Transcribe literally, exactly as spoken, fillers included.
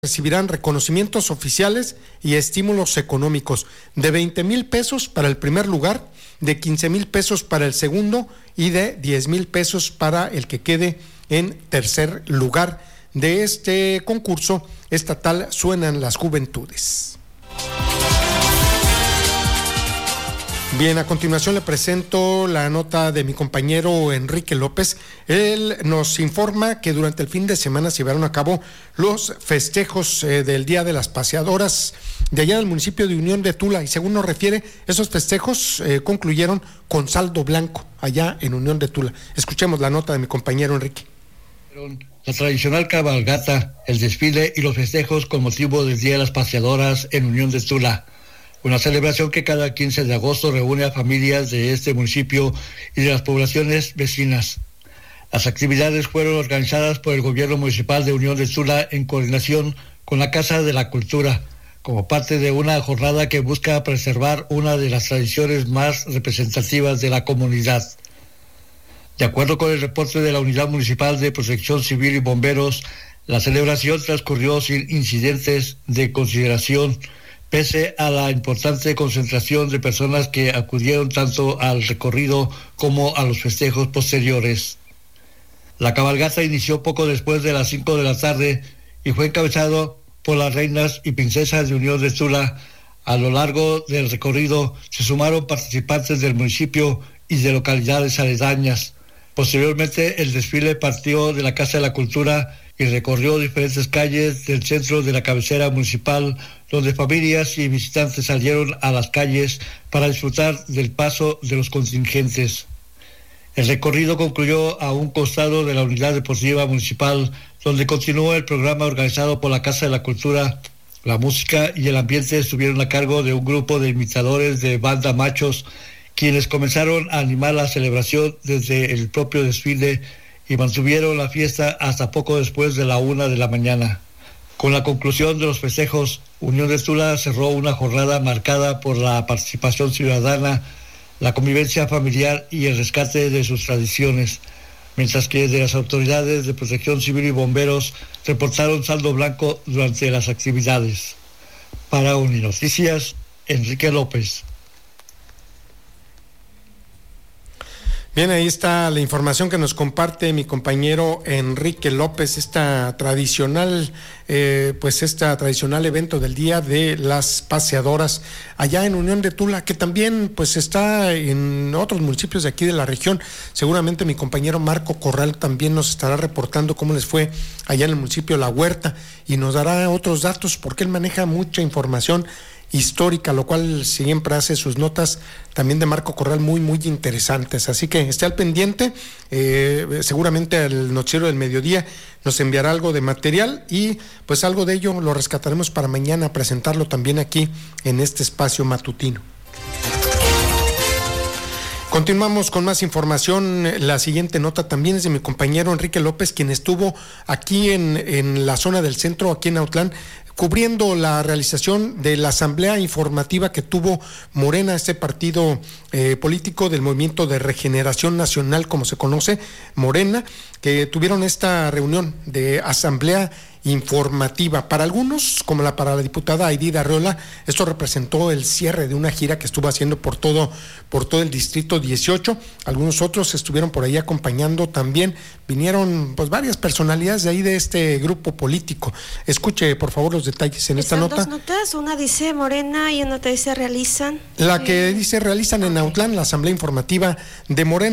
recibirán reconocimientos oficiales y estímulos económicos de veinte mil pesos para el primer lugar, de quince mil pesos para el segundo y de diez mil pesos para el que quede en tercer lugar de este concurso estatal Suenan las Juventudes. Bien, a continuación le presento la nota de mi compañero Enrique López. Él nos informa que durante el fin de semana se llevaron a cabo los festejos eh, del Día de las Paseadoras de allá del municipio de Unión de Tula, y según nos refiere, esos festejos eh, concluyeron con saldo blanco allá en Unión de Tula. Escuchemos la nota de mi compañero Enrique. La tradicional cabalgata, el desfile y los festejos con motivo del Día de las Paseadoras en Unión de Tula. Una celebración que cada quince de agosto reúne a familias de este municipio y de las poblaciones vecinas. Las actividades fueron organizadas por el gobierno municipal de Unión de Tula en coordinación con la Casa de la Cultura, como parte de una jornada que busca preservar una de las tradiciones más representativas de la comunidad. De acuerdo con el reporte de la Unidad Municipal de Protección Civil y Bomberos, la celebración transcurrió sin incidentes de consideración, pese a la importante concentración de personas que acudieron tanto al recorrido como a los festejos posteriores. La cabalgata inició poco después de las cinco de la tarde y fue encabezado por las reinas y princesas de Unión de Tula. A lo largo del recorrido se sumaron participantes del municipio y de localidades aledañas. Posteriormente, el desfile partió de la Casa de la Cultura y recorrió diferentes calles del centro de la cabecera municipal, donde familias y visitantes salieron a las calles para disfrutar del paso de los contingentes. El recorrido concluyó a un costado de la unidad deportiva municipal, donde continuó el programa organizado por la Casa de la Cultura. La música y el ambiente estuvieron a cargo de un grupo de imitadores de banda machos, quienes comenzaron a animar la celebración desde el propio desfile y mantuvieron la fiesta hasta poco después de la una de la mañana. Con la conclusión de los festejos, Unión de Tula cerró una jornada marcada por la participación ciudadana, la convivencia familiar y el rescate de sus tradiciones, mientras que de las autoridades de Protección Civil y Bomberos reportaron saldo blanco durante las actividades. Para Uninoticias, Enrique López. Bien, ahí está la información que nos comparte mi compañero Enrique López, esta tradicional, eh, pues esta tradicional evento del Día de las Paseadoras allá en Unión de Tula, que también pues está en otros municipios de aquí de la región. Seguramente mi compañero Marco Corral también nos estará reportando cómo les fue allá en el municipio de La Huerta y nos dará otros datos porque él maneja mucha información histórica, lo cual siempre hace sus notas también de Marco Corral muy, muy interesantes. Así que esté al pendiente, eh, seguramente el noticiero del mediodía nos enviará algo de material y pues algo de ello lo rescataremos para mañana presentarlo también aquí en este espacio matutino. Continuamos con más información. La siguiente nota también es de mi compañero Enrique López, quien estuvo aquí en, en la zona del centro, aquí en Autlán, cubriendo la realización de la asamblea informativa que tuvo Morena, este partido eh, político del Movimiento de Regeneración Nacional, como se conoce, Morena, que tuvieron esta reunión de asamblea informativa. Para algunos, como la para la diputada Aidida Arreola, esto representó el cierre de una gira que estuvo haciendo por todo, por todo el distrito dieciocho. Algunos otros estuvieron por ahí acompañando también. Vinieron pues varias personalidades de ahí de este grupo político. Escuche por favor los detalles en esta nota. Dos notas, una dice Morena y una dice realizan. La que dice realizan en Autlán, la asamblea informativa de Morena.